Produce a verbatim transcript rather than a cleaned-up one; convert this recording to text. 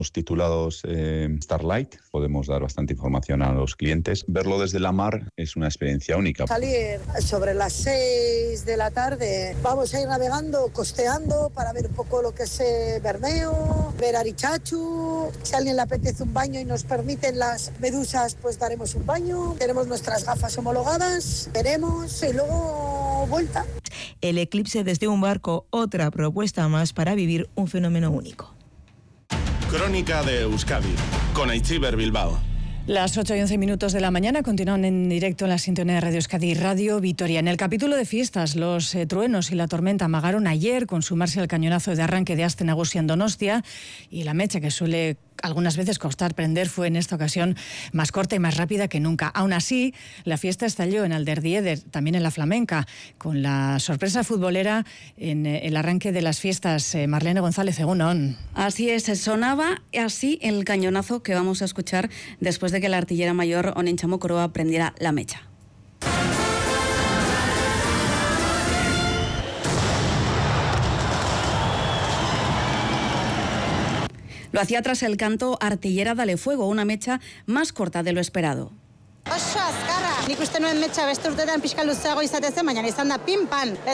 Los titulados eh, Starlight, podemos dar bastante información a los clientes. Verlo desde la mar es una experiencia única. Salir sobre las seis de la tarde, vamos a ir navegando, costeando para ver un poco lo que es eh, Bermeo, ver Arichachu. Si a alguien le apetece un baño y nos permiten las medusas, pues daremos un baño. Tenemos nuestras gafas homologadas, veremos y luego vuelta. El eclipse desde un barco, otra propuesta más para vivir un fenómeno único. Crónica de Euskadi, con Aitziber Bilbao. Las ocho y once minutos de la mañana continúan en directo en la sintonía de Radio Euskadi y Radio Vitoria. En el capítulo de fiestas, los eh, truenos y la tormenta amagaron ayer con sumarse al cañonazo de arranque de Aste Nagusia en Donostia, y la mecha, que suele algunas veces costar prender, fue en esta ocasión más corta y más rápida que nunca. Aún así, la fiesta estalló en Alderdieder, también en la Flamenca, con la sorpresa futbolera en eh, el arranque de las fiestas. Eh, Marlene González, Egunon. Así es, sonaba así el cañonazo que vamos a escuchar después de que la artillera mayor Onentxa Mokoroa prendiera la mecha. Lo hacía tras el canto Artillera Dale Fuego, una mecha más corta de lo esperado. Oso azkarra, nik uste nuen metxa beste urtetan pixka luzeago izatez, baina izan da pim-pan.